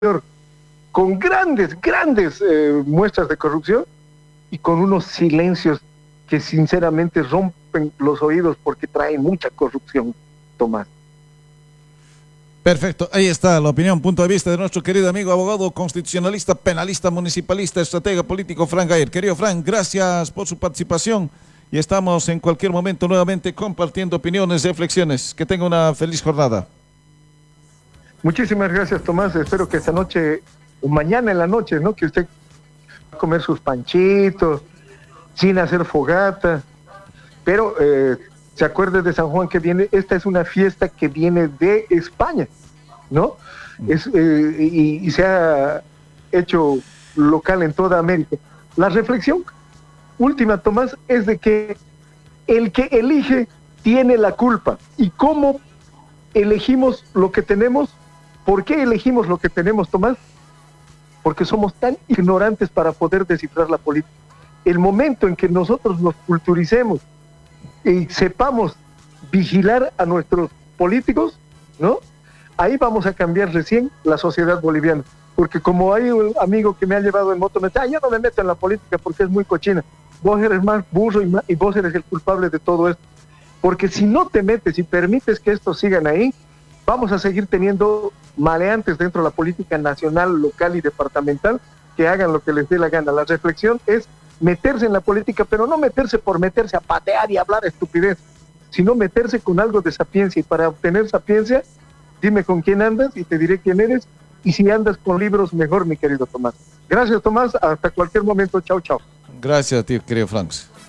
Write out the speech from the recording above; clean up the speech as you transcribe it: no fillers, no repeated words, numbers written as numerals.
con grandes muestras de corrupción y con unos silencios que sinceramente rompen los oídos porque traen mucha corrupción, Tomás. Perfecto, ahí está la opinión, punto de vista de nuestro querido amigo abogado, constitucionalista, penalista, municipalista, estratega político, Frank Gayer. Querido Frank, gracias por su participación y estamos en cualquier momento nuevamente compartiendo opiniones, reflexiones. Que tenga una feliz jornada. Muchísimas gracias, Tomás. Espero que esta noche o mañana en la noche, ¿no? Que usted va a comer sus panchitos sin hacer fogata, pero se acuerde de San Juan que viene. Esta es una fiesta que viene de España, ¿no? Y se ha hecho local en toda América. La reflexión última, Tomás, es de que el que elige tiene la culpa. ¿Y cómo elegimos lo que tenemos? ¿Por qué elegimos lo que tenemos, Tomás? Porque somos tan ignorantes para poder descifrar la política. El momento en que nosotros nos culturicemos y sepamos vigilar a nuestros políticos, ¿no? Ahí vamos a cambiar recién la sociedad boliviana. Porque como hay un amigo que me ha llevado en moto, me dice, yo no me meto en la política porque es muy cochina. Vos eres más burro y vos eres el culpable de todo esto. Porque si no te metes y permites que estos sigan ahí, vamos a seguir teniendo maleantes dentro de la política nacional, local y departamental que hagan lo que les dé la gana. La reflexión es meterse en la política, pero no meterse por meterse a patear y hablar estupidez, sino meterse con algo de sapiencia. Y para obtener sapiencia, dime con quién andas y te diré quién eres. Y si andas con libros, mejor, mi querido Tomás. Gracias, Tomás. Hasta cualquier momento. Chao, chao. Gracias a ti, querido Frank.